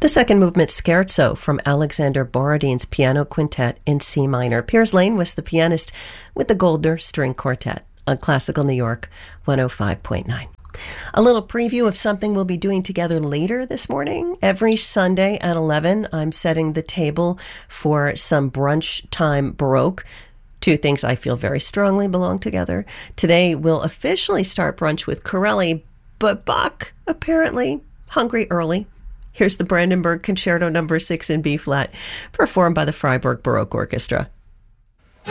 The second movement, Scherzo, from Alexander Borodin's Piano Quintet in C minor. Piers Lane was the pianist with the Goldner String Quartet on Classical New York 105.9. A little preview of something we'll be doing together later this morning. Every Sunday at 11, I'm setting the table for some brunch time Baroque. Two things I feel very strongly belong together. Today, we'll officially start brunch with Corelli, but Bach, apparently, hungry early. Here's the Brandenburg Concerto No. 6 in B-flat, performed by the Freiburg Baroque Orchestra.